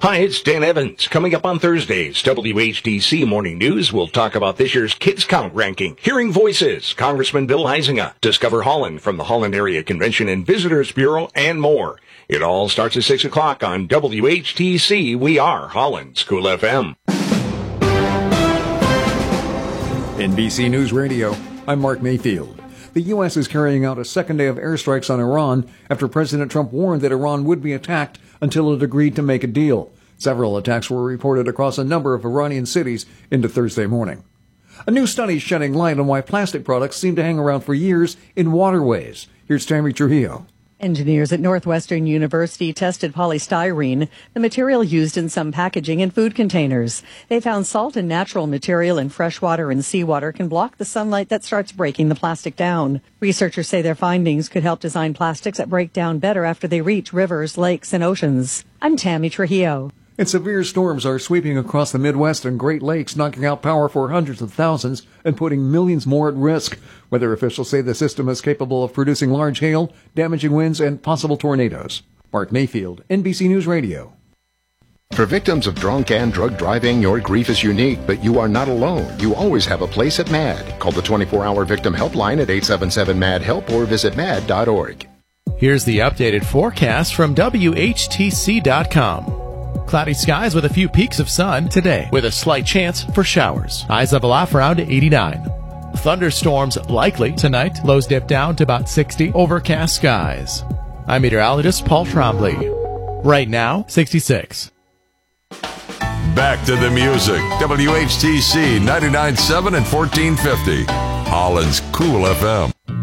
Hi, it's Dan Evans. Coming up on Thursday's WHTC Morning News, we'll talk about this year's Kids Count ranking, Hearing Voices, Congressman Bill Huizenga, Discover Holland from the Holland Area Convention and Visitors Bureau, and more. It all starts at 6 o'clock on WHTC. We are Holland's Cool FM. NBC News Radio, I'm Mark Mayfield. The U.S. is carrying out a second day of airstrikes on Iran after President Trump warned that Iran would be attacked until it agreed to make a deal. Several attacks were reported across a number of Iranian cities into Thursday morning. A new study is shedding light on why plastic products seem to hang around for years in waterways. Here's Tammy Trujillo. Engineers at Northwestern University tested polystyrene, the material used in some packaging and food containers. They found salt and natural material in fresh water and seawater can block the sunlight that starts breaking the plastic down. Researchers say their findings could help design plastics that break down better after they reach rivers, lakes, and oceans. I'm Tammy Trujillo. And severe storms are sweeping across the Midwest and Great Lakes, knocking out power for hundreds of thousands and putting millions more at risk. Weather officials say the system is capable of producing large hail, damaging winds, and possible tornadoes. Mark Mayfield, NBC News Radio. For victims of drunk and drug driving, your grief is unique, but you are not alone. You always have a place at MAD. Call the 24-hour victim helpline at 877-MAD-HELP or visit mad.org. Here's the updated forecast from WHTC.com. Cloudy skies with a few peaks of sun today, with a slight chance for showers. Highs level off around 89. Thunderstorms likely tonight. Lows dip down to about 60. Overcast skies. I'm meteorologist Paul Trombley. Right now, 66. Back to the music. WHTC 99.7 and 1450. Holland's Cool FM.